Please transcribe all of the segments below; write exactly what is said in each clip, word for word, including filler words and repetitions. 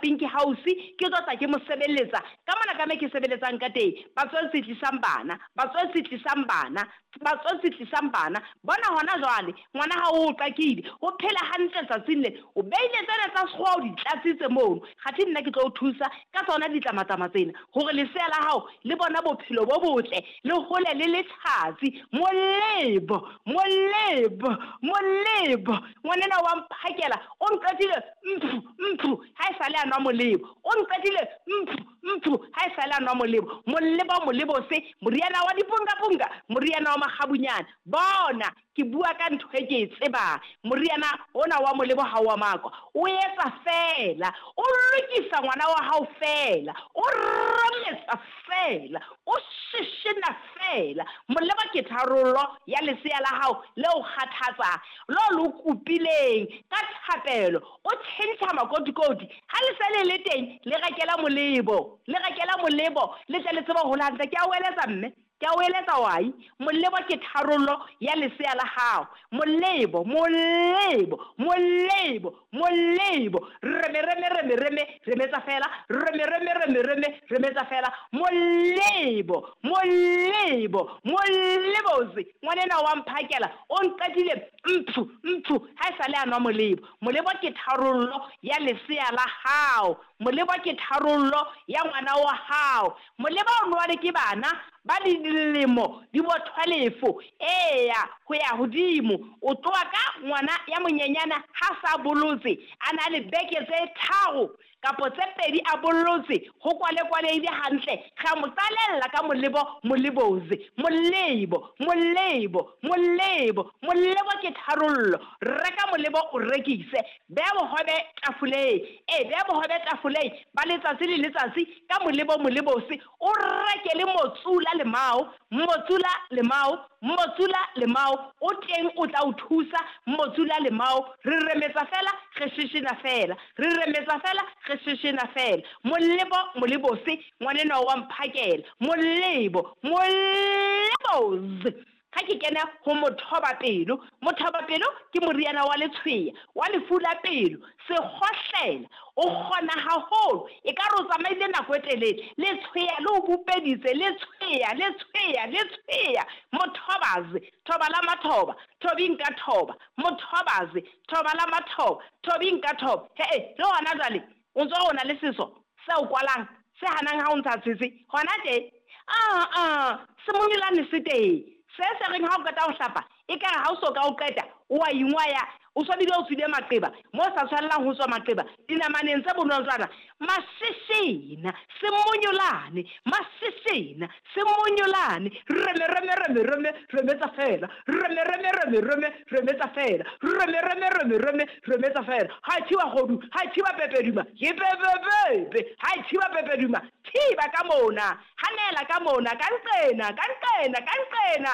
lapeng ke house ke tla ke mo sebeletsa ka mona ka me ke sebeletsang ka teng ba tswa se tlisang bana ba tswa se tlisang bana ba tswa se tlisang bana bona hona jwale ngwana ha o qakile o phela hantle tsatsing le o beile tsena tsa sekgowa o di tlatsitse mono gathi nna ke tlo o thusa ka tsona ditlamatama tsena hore lesea la hao le bona bophelo bo botle le hole le le tshatsi molebo molebo molebo ngwanena wa mphakela o nqatile mphu mphu ha e sale anwa molebo o nqatile mphu mphu ha e sale anwa molebo molebo molebo se moriana wa dipunga punga moriana wa magabunyana bona ke bua ka ntho e ke e tseba moriana ona wa molebo ha wa makwa o etsa fela o lokisa ngwana wa hao fela o rametsa fela o shishina fela molebo ke tharollo ya lesea la hao le o kgathatsa lo lo kupileng ka thapelo o tshentsha makotikoti ha le sele le teng le rakela molebo le rakela molebo le tle le tseba ho lantsa ke a weletsa mme ke a weletsa wai molebo ke tharollo ya lesea la hao molebo molebo molebo molebo reme reme reme reme remetsa fela reme reme reme reme remetsa fela molebo molebo molebozi ngwanena wa mphakela o nqatile mphu mphu ha e sale anwa molebo molebo ke tharollo ya lesea la hao molebo ke tharollo ya ngwana wa hao molebo o nwa ke bana ba dilemo di bothwalefo eya ho ya hodimo o tloa ka ngwana ya monyenyana ha sa bolotse ana le beke tse tharo kapo tse pedi a bolotse ho kwale kwale ile hantle ga mo tsalella ka molebo molebozi molebo molebo molebo molebo ke tharollo reka molebo o rekise be bohobe tafuleng e be bohobe tafuleng ba letsatsi le letsatsi ka molebo molebosi o reke le motsula le mao motsula le mao motsula le mao o teng o tla o thusa motsula le mao re remetsa fela re shishina fela re remetsa fela re shishina fela molebo molebosi ngwanena wa mphakela molebo molebozi ha ke kena ho mothoba pelo mothoba pelo ke moriana wa letshweya wa lefula pelo se khohlela o khona haholo e ka ro tsamaile nako e telele letshweya le o bupeditse letshweya letshweya letshweya mothobazi thoba la mathoba thobing ka thoba mothobazi thoba la mathoba thobing ka thoba he le hona jale o ntse o na le seso se o kwalang se hanang ha o ntsa tsitsi hona te ah ah se monyulane se teng se se reng ha o kata o hlapa e ka ha o so ka o qeta o a ingwaya o so bile o tsile maqeba mo sa tshwallang ho tswa maqeba dinamaneng tse bonontswana masisina se monyolane masisina se monyolane reme reme reme reme remetsa fela reme reme reme reme remetsa fela reme reme reme reme remetsa fela ha thiwa godu ha thiwa pepeduma ye bebebe ha thiwa pepeduma thiba ka mona hanela ka mona ka nqena ka nqena ka nqena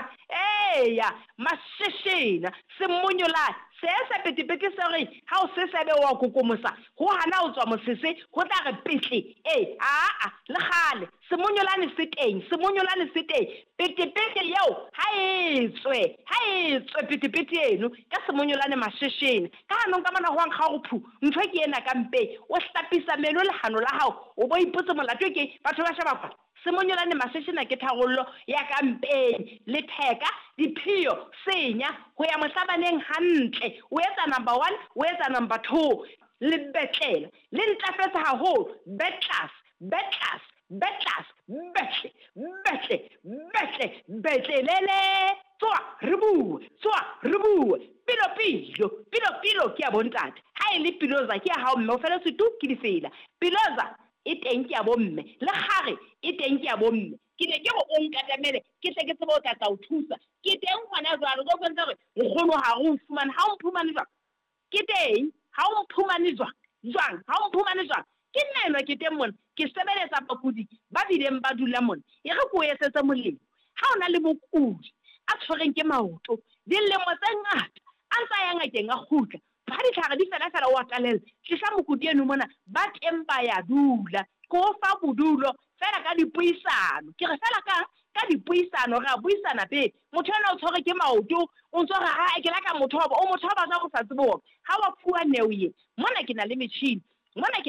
eya masisina se monyolane se se petipeti sore ha o se sebe wa kokomosa ho hana o tswa mosese ho tla re pitli eh a a le gale se monyolane se teng se monyolane se teng petipeti yeo ha etswe ha etswe petipeti eno ka se monyolane mashishene ka hanong ka mana ho nkga go phu ntho ke ena ka mpe o hlapisa meno le hano la hao o bo ipotse molato ke batho ba sheba kwa se monyolane masishina ke tharollo ya ka mpe le theka diphio senya ho ya mohlabaneng hantle o etsa number one o etsa number two le betlela le ntlafetse haholo betlas betlas betlas betle betle betle betlelele tswa re bue tswa re bue pilo pilo pilo pilo ke a bontate ha ile piloza ke ha o mme o fela setu ke di fela piloza e teng ke a bomme le gare e teng ke a bomme ke ne ke go o nkatamele ke tle ke tsebo ka tla o thusa ke teng ngwana jwalo go bontsha gore nkgono ha go fumana ha o mphumane jwa ke teng ha o mphumane jwa jwang ha o mphumane jwa ke neno ke teng mona ke sebeletsa bakudi ba dileng ba dula mona e re go etsetsa molemo ha ona le bokudi a tshwareng ke maoto dilemo tse ngata a ntsa ya ngakeng a khutla ba di tlhare di fela fela wa talela ke sa mokudi eno mona ba teng ba ya dula ko fa bodulo fela ka dipuisano ke re fela ka ka dipuisano ra buisana be motho ena o tshware ke maoto o ntse ga ha ke la ka motho o motho ba sa go sa tsebo ha wa fuwa neuye mona ke na le metšhini mona ke